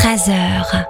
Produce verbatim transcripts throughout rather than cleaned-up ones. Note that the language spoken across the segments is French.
treize heures.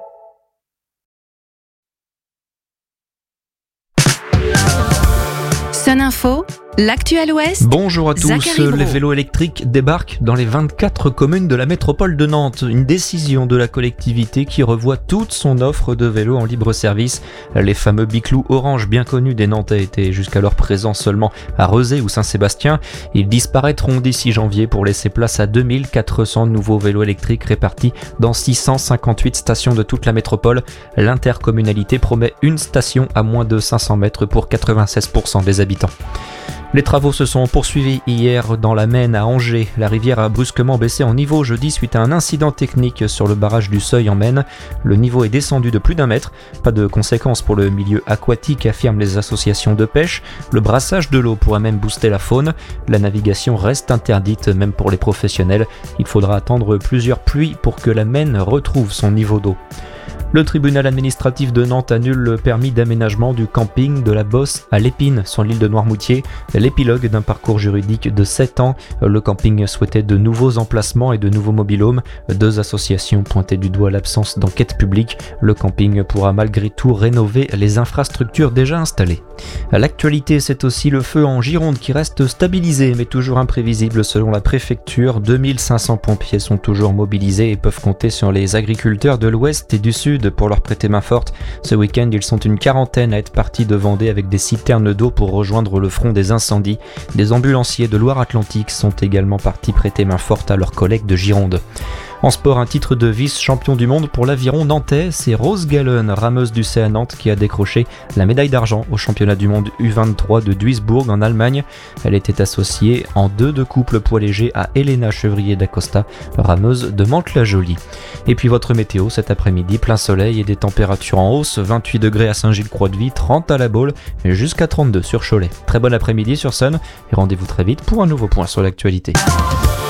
Sun Info, l'actuel Ouest. Bonjour à tous, Zachary les Brault. vélos électriques débarquent dans les vingt-quatre communes de la métropole de Nantes. Une décision de la collectivité qui revoit toute son offre de vélos en libre service. Les fameux biclous orange bien connus des Nantais étaient jusqu'alors présents seulement à Rezé ou Saint-Sébastien. Ils disparaîtront d'ici janvier pour laisser place à deux mille quatre cents nouveaux vélos électriques répartis dans six cent cinquante-huit stations de toute la métropole. L'intercommunalité promet une station à moins de cinq cents mètres pour quatre-vingt-seize pour cent des habitants. Les travaux se sont poursuivis hier dans la Maine à Angers. La rivière a brusquement baissé en niveau jeudi suite à un incident technique sur le barrage du Seuil en Maine. Le niveau est descendu de plus d'un mètre. Pas de conséquences pour le milieu aquatique, affirment les associations de pêche. Le brassage de l'eau pourrait même booster la faune. La navigation reste interdite même pour les professionnels. Il faudra attendre plusieurs pluies pour que la Maine retrouve son niveau d'eau. Le tribunal administratif de Nantes annule le permis d'aménagement du camping de la Bosse à l'Épine, sur l'île de Noirmoutier. L'épilogue d'un parcours juridique de sept ans. Le camping souhaitait de nouveaux emplacements et de nouveaux mobil-homes. Deux associations pointaient du doigt l'absence d'enquête publique. Le camping pourra malgré tout rénover les infrastructures déjà installées. À l'actualité, c'est aussi le feu en Gironde qui reste stabilisé mais toujours imprévisible selon la préfecture. deux mille cinq cents pompiers sont toujours mobilisés et peuvent compter sur les agriculteurs de l'ouest et du sud pour leur prêter main forte. Ce week-end, ils sont une quarantaine à être partis de Vendée avec des citernes d'eau pour rejoindre le front des incendies. Des ambulanciers de Loire-Atlantique sont également partis prêter main forte à leurs collègues de Gironde. En sport, un titre de vice-champion du monde pour l'aviron nantais, c'est Rose Gallen, rameuse du C à Nantes, qui a décroché la médaille d'argent au championnat du monde U vingt-trois de Duisbourg en Allemagne. Elle était associée en deux de couple poids léger à Elena Chevrier d'Acosta, rameuse de Mantes-la-Jolie. Et puis votre météo cet après-midi, plein soleil et des températures en hausse, vingt-huit degrés à Saint-Gilles-Croix-de-Vie, trente à La Baule et jusqu'à trente-deux sur Cholet. Très bon après-midi sur Sun et rendez-vous très vite pour un nouveau point sur l'actualité.